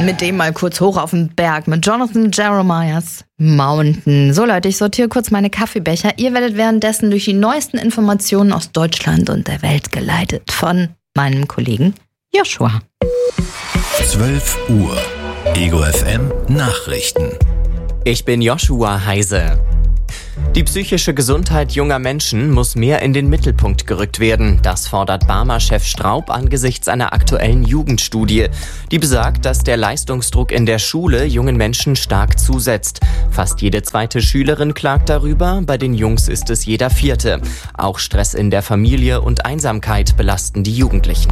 Mit dem mal kurz hoch auf den Berg mit Jonathan Jeremiah's Mountain. So Leute, ich sortiere kurz meine Kaffeebecher. Ihr werdet währenddessen durch die neuesten Informationen aus Deutschland und der Welt geleitet von meinem Kollegen Joshua. 12 Uhr. Ego FM Nachrichten. Ich bin Joshua Heise. Die psychische Gesundheit junger Menschen muss mehr in den Mittelpunkt gerückt werden. Das fordert Barmer-Chef Straub angesichts einer aktuellen Jugendstudie. Die besagt, dass der Leistungsdruck in der Schule jungen Menschen stark zusetzt. Fast jede zweite Schülerin klagt darüber, bei den Jungs ist es jeder vierte. Auch Stress in der Familie und Einsamkeit belasten die Jugendlichen.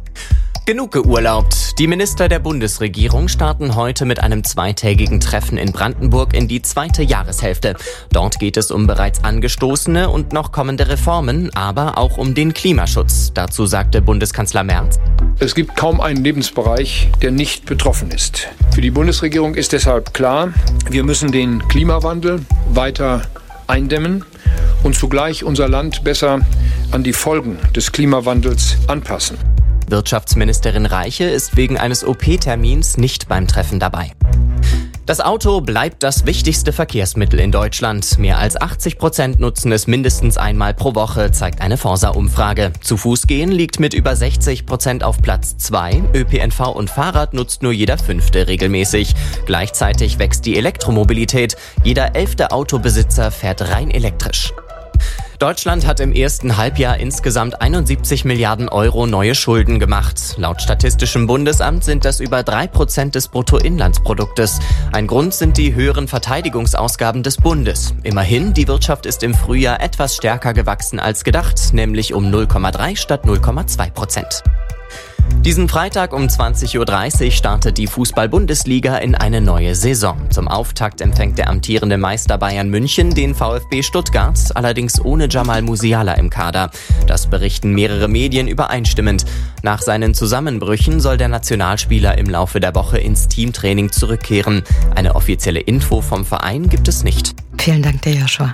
Genug geurlaubt. Die Minister der Bundesregierung starten heute mit einem zweitägigen Treffen in Brandenburg in die zweite Jahreshälfte. Dort geht es um bereits angestoßene und noch kommende Reformen, aber auch um den Klimaschutz. Dazu sagte Bundeskanzler Merz: Es gibt kaum einen Lebensbereich, der nicht betroffen ist. Für die Bundesregierung ist deshalb klar, wir müssen den Klimawandel weiter eindämmen und zugleich unser Land besser an die Folgen des Klimawandels anpassen. Wirtschaftsministerin Reiche ist wegen eines OP-Termins nicht beim Treffen dabei. Das Auto bleibt das wichtigste Verkehrsmittel in Deutschland. Mehr als 80% nutzen es mindestens einmal pro Woche, zeigt eine Forsa-Umfrage. Zu Fuß gehen liegt mit über 60% auf Platz 2. ÖPNV und Fahrrad nutzt nur jeder 5. regelmäßig. Gleichzeitig wächst die Elektromobilität. Jeder 11. Autobesitzer fährt rein elektrisch. Deutschland hat im ersten Halbjahr insgesamt 71 Milliarden Euro neue Schulden gemacht. Laut Statistischem Bundesamt sind das über 3% des Bruttoinlandsproduktes. Ein Grund sind die höheren Verteidigungsausgaben des Bundes. Immerhin, die Wirtschaft ist im Frühjahr etwas stärker gewachsen als gedacht, nämlich um 0,3 statt 0,2%. Diesen Freitag um 20.30 Uhr startet die Fußball-Bundesliga in eine neue Saison. Zum Auftakt empfängt der amtierende Meister Bayern München den VfB Stuttgart, allerdings ohne Jamal Musiala im Kader. Das berichten mehrere Medien übereinstimmend. Nach seinen Zusammenbrüchen soll der Nationalspieler im Laufe der Woche ins Teamtraining zurückkehren. Eine offizielle Info vom Verein gibt es nicht. Vielen Dank dir, Joshua.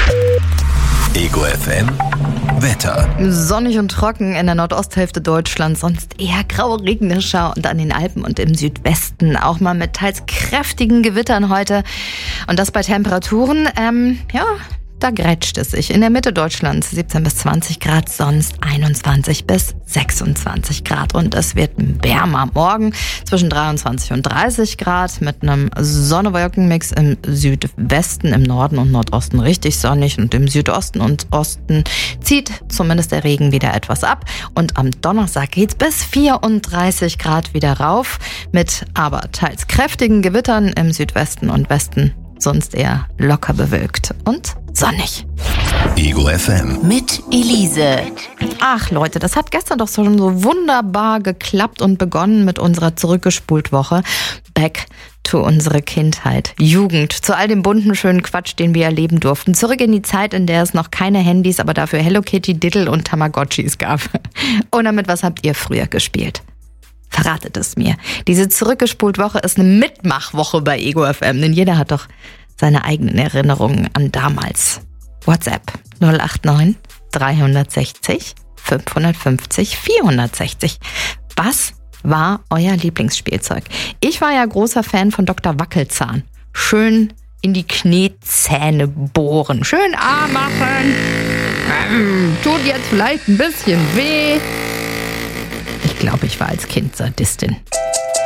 Ego FM Wetter. Sonnig und trocken in der Nordosthälfte Deutschlands, sonst eher graue Regenschauer und an den Alpen und im Südwesten auch mal mit teils kräftigen Gewittern heute. Und das bei Temperaturen, da grätscht es sich. In der Mitte Deutschlands 17 bis 20 Grad, sonst 21 bis 26 Grad. Und es wird wärmer morgen zwischen 23 und 30 Grad mit einem Sonne-Wolken-Mix im Südwesten, im Norden und Nordosten richtig sonnig. Und im Südosten und Osten zieht zumindest der Regen wieder etwas ab. Und am Donnerstag geht's bis 34 Grad wieder rauf mit aber teils kräftigen Gewittern im Südwesten und Westen. Sonst eher locker bewölkt und sonnig. Ego FM. Mit Elise. Ach Leute, das hat gestern doch schon so wunderbar geklappt und begonnen mit unserer Zurückgespult-Woche. Back to unsere Kindheit, Jugend, zu all dem bunten, schönen Quatsch, den wir erleben durften. Zurück in die Zeit, in der es noch keine Handys, aber dafür Hello Kitty, Diddle und Tamagotchis gab. Und damit, was habt ihr früher gespielt? Verratet es mir. Diese Zurückgespult-Woche ist eine Mitmachwoche bei Ego FM, denn jeder hat doch seine eigenen Erinnerungen an damals. WhatsApp 089 360 550 460. Was war euer Lieblingsspielzeug? Ich war ja großer Fan von Dr. Wackelzahn. Schön in die Kniezähne bohren. Schön A machen. Tut jetzt vielleicht ein bisschen weh. Ich glaube, ich war als Kind Sadistin.